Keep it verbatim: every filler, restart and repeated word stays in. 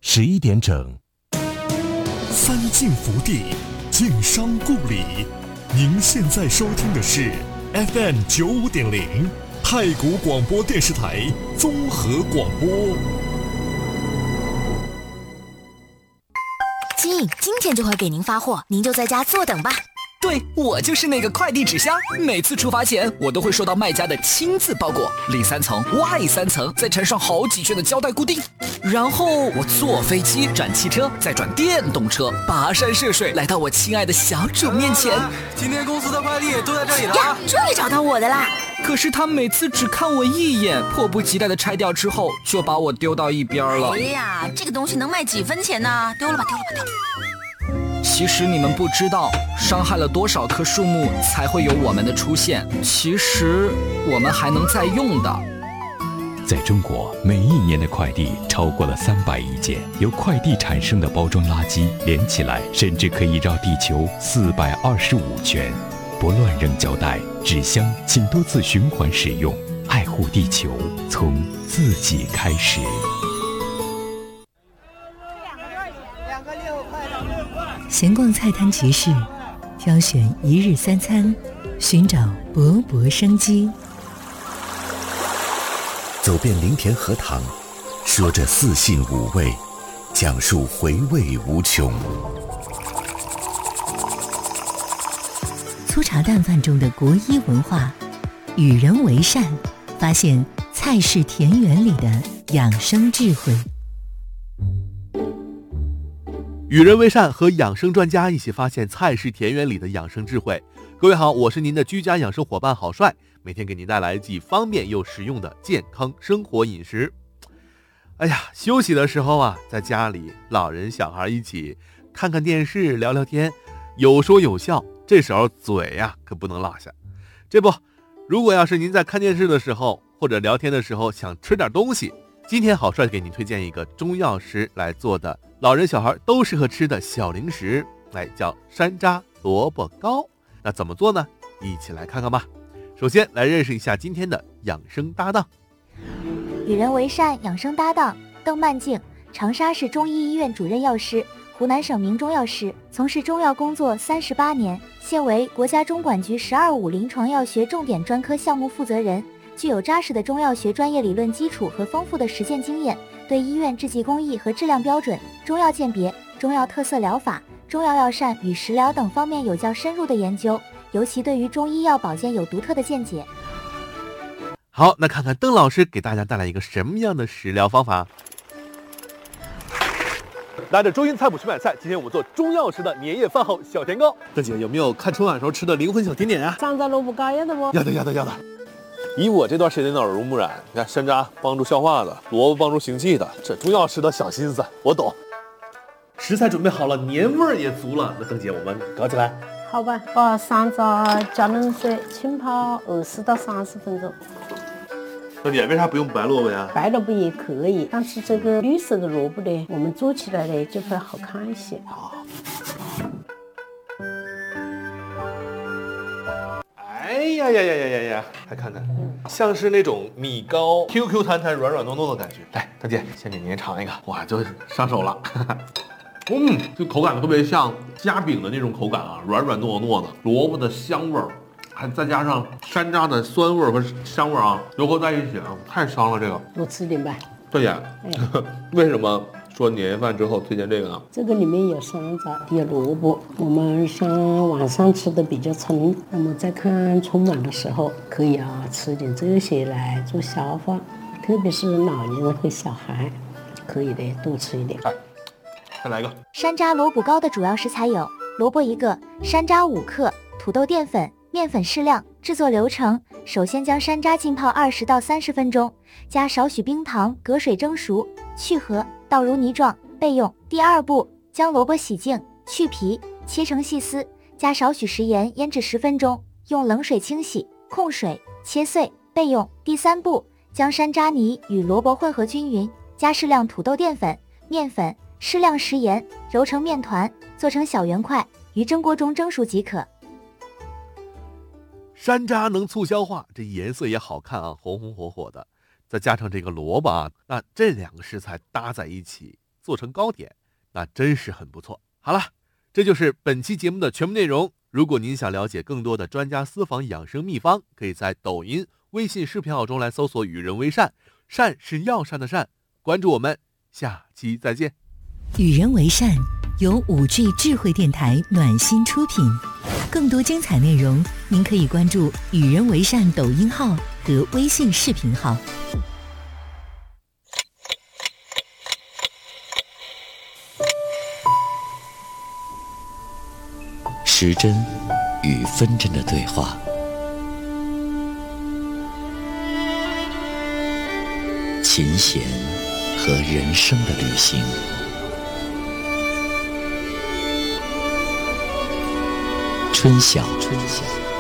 十一点整。 三晋福地，晋商故里。您现在收听的是 F M 九五点零太谷广播电视台综合广播。 亲，今天就会给您发货，您就在家坐等吧。 对，我就是那个快递纸箱，每次出发前我都会收到卖家的亲自包裹，里三层外三层，再缠上好几圈的胶带固定，然后我坐飞机转汽车再转电动车，跋山涉水来到我亲爱的小主面前。 今天公司的快递都在这里了呀，终于找到我的啦！ 可是他每次只看我一眼，迫不及待的拆掉之后就把我丢到一边了。 哎呀，这个东西能卖几分钱呢？丢了吧丢了吧丢了吧。 其实你们不知道，伤害了多少棵树木才会有我们的出现。其实我们还能再用的。 在中国，每一年的快递超过了三百亿件，由快递产生的包装垃圾连起来，甚至可以绕地球四百二十五圈。不乱扔胶带、纸箱，请多次循环使用，爱护地球，从自己开始。 闲逛菜摊集市，挑选一日三餐，寻找勃勃生机。 走遍林田荷塘，说着四性五味，讲述回味无穷。 粗茶淡饭中的国医文化，与人为善，发现菜市田园里的养生智慧。 与人为善和养生专家一起发现菜市田园里的养生智慧。各位好，我是您的居家养生伙伴郝帅，每天给您带来既方便又实用的健康生活饮食。哎呀，休息的时候啊，在家里老人小孩一起看看电视聊聊天，有说有笑，这时候嘴呀、啊、可不能落下。这不，如果要是您在看电视的时候或者聊天的时候想吃点东西，今天郝帅给您推荐一个中药师来做的老人小孩都适合吃的小零食，哎，叫山楂萝卜糕。那怎么做呢？一起来看看吧。首先来认识一下今天的养生搭档。 与人为善养生搭档邓曼静，长沙市中医医院主任药师，湖南省名中药师，从事中药工作三十八年，现为国家中管局十二五临床药学重点专科项目负责人，具有扎实的中药学专业理论基础和丰富的实践经验，对医院制剂工艺和质量标准、中药鉴别、中药特色疗法、中药药膳与食疗等方面有较深入的研究，尤其对于中医药保健有独特的见解。 好，那看看邓老师给大家带来一个什么样的食疗方法。拿着中英菜谱去买菜，今天我们做中药师的年夜饭后小甜糕。邓姐有没有看春晚时候吃的灵魂小甜点啊？ 山楂萝卜糕要的不？ 要的要的要的。以我这段时间的耳濡目染，你看山楂帮助消化的，萝卜帮助行气的，这中药师的小心思我懂。食材准备好了，年味儿也足了，那邓姐我们搞起来。 好吧，把山楂加冷水浸泡二十到三十分钟。 邓姐为啥不用白萝卜呀？ 白萝卜也可以，但是这个绿色的萝卜呢，我们做起来呢就会好看一些。 好。哎呀呀呀呀呀呀！来看看，像是那种米糕 Q Q 弹弹、软软糯糯的感觉。来，邓姐，先给您尝一个，哇，就上手了。嗯，这口感特别像夹饼的那种口感啊，软软糯糯的，萝卜的香味儿，还再加上山楂的酸味和香味啊，糅合在一起啊，太香了。这个多吃点吧。 邓姐，哎、为什么说年夜饭之后推荐这个呢？ 这个里面有山楂，有萝卜，我们像晚上吃的比较撑，那么在看春晚的时候，可以啊吃点这些来做消化，特别是老年人和小孩，可以的多吃一点。 哎，再来一个。 山楂萝卜糕的主要食材有萝卜一个，山楂五克，土豆淀粉、面粉适量。制作流程：首先将山楂浸泡二十到三十分钟，加少许冰糖，隔水蒸熟，去核，倒如泥状，备用。第二步，将萝卜洗净，去皮，切成细丝，加少许食盐腌制十分钟，用冷水清洗，控水，切碎，备用。第三步，将山楂泥与萝卜混合均匀，加适量土豆淀粉、面粉，适量食盐，揉成面团，做成小圆块，于蒸锅中蒸熟即可。 山楂能促消化，这颜色也好看啊，红红火火的，再加上这个萝卜啊，那这两个食材搭在一起， 做成糕点，那真是很不错。好了，这就是本期节目的全部内容。如果您想了解更多的专家私房养生秘方，可以在抖音、微信视频号中来搜索与人为善，善是药膳的善，关注我们，下期再见。 与人为善由五 G 智慧电台暖心出品，更多精彩内容您可以关注与人为善抖音号和微信视频号。 时针与分针的对话，琴弦和人生的旅行，春晓春晓